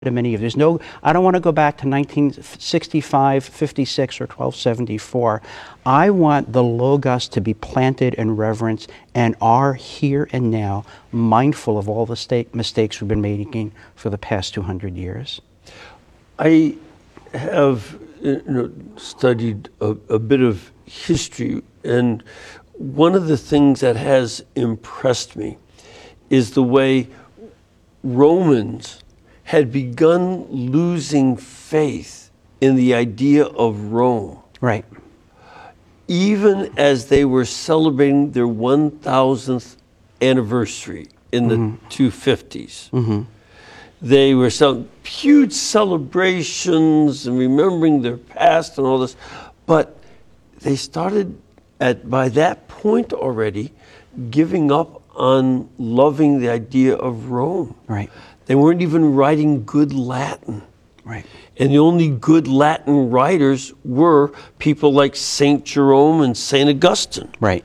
many of. I don't want to go back to 1965, 56, or 1274. I want the Logos to be planted in reverence and are here and now mindful of all the mistakes we've been making for the past 200 years. I have studied a bit of history, and one of the things that has impressed me is the way Romans had begun losing faith in the idea of Rome. Right. Even as they were celebrating their 1000th anniversary in the 250s. Mm-hmm. They were huge celebrations and remembering their past and all this. But they started, by that point already, giving up on loving the idea of Rome. Right. They weren't even writing good Latin. Right. And the only good Latin writers were people like St. Jerome and St. Augustine. Right.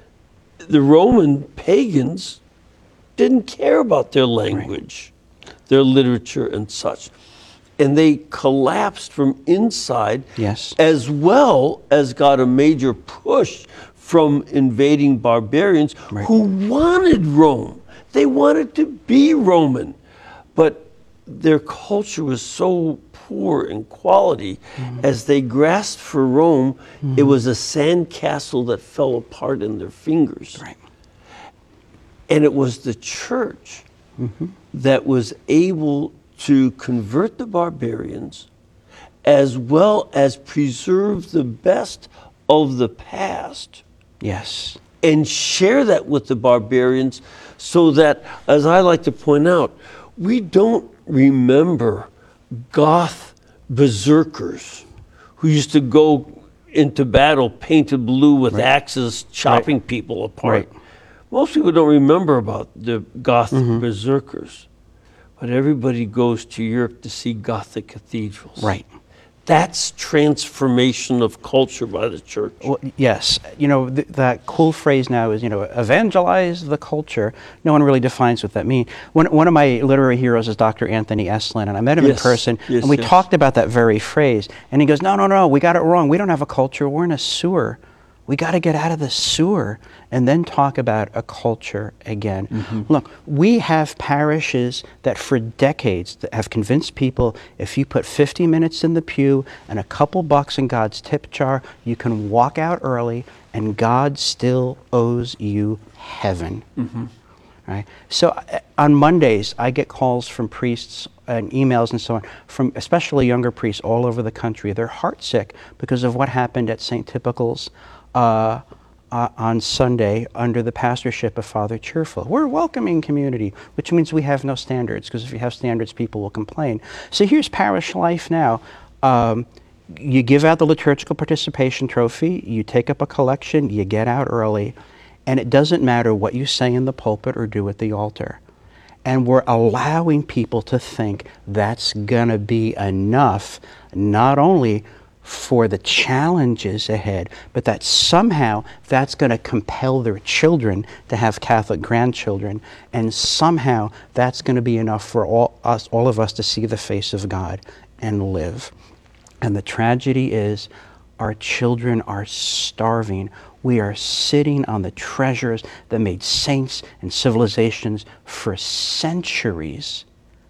The Roman pagans didn't care about their language, their literature and such. And they collapsed from inside, yes, as well as got a major push from invading barbarians who wanted Rome. They wanted to be Roman. But their culture was so poor in quality, as they grasped for Rome, it was a sandcastle that fell apart in their fingers. Right. And it was the church that was able to convert the barbarians, as well as preserve the best of the past. Yes. And share that with the barbarians, so that, as I like to point out, we don't remember Goth berserkers who used to go into battle painted blue with axes, chopping people apart. Right. Most people don't remember about the Goth berserkers, but everybody goes to Europe to see Gothic cathedrals. Right. That's transformation of culture by the church. Well, yes. That cool phrase now is, evangelize the culture. No one really defines what that means. One of my literary heroes is Dr. Anthony Eslin, and I met him in person, and we talked about that very phrase. And he goes, no, we got it wrong. We don't have a culture. We're in a sewer. We got to get out of the sewer and then talk about a culture again. Look, we have parishes that for decades that have convinced people if you put 50 minutes in the pew and a couple bucks in God's tip jar, you can walk out early and God still owes you heaven. Right? So on Mondays, I get calls from priests and emails and so on, from especially younger priests all over the country. They're heartsick because of what happened at St. Typical's on Sunday under the pastorship of Father Cheerful. We're a welcoming community, which means we have no standards, because if you have standards, people will complain. So here's parish life now. You give out the liturgical participation trophy, you take up a collection, you get out early, and it doesn't matter what you say in the pulpit or do at the altar. And we're allowing people to think that's going to be enough, not only for the challenges ahead, but that somehow that's going to compel their children to have Catholic grandchildren, and somehow that's going to be enough for all of us to see the face of God and live. And the tragedy is our children are starving. We are sitting on the treasures that made saints and civilizations for centuries,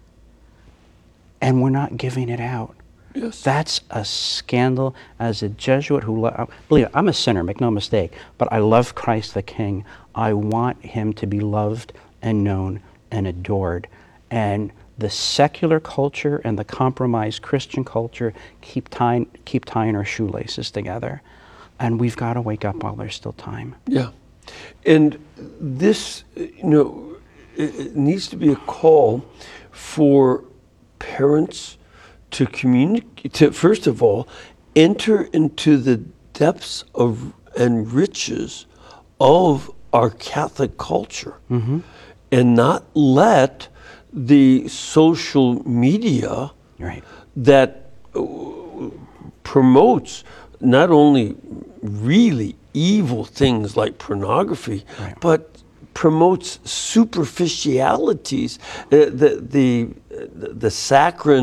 and we're not giving it out. Yes. That's a scandal. As a Jesuit believe I'm a sinner, make no mistake, but I love Christ the King. I want him to be loved and known and adored. And the secular culture and the compromised Christian culture keep tying our shoelaces together. And we've got to wake up while there's still time. Yeah. And this, it needs to be a call for parents to communicate, to first of all, enter into the depths of and riches of our Catholic culture, and not let the social media that promotes not only really evil things like pornography, but promotes superficialities. The the saccharine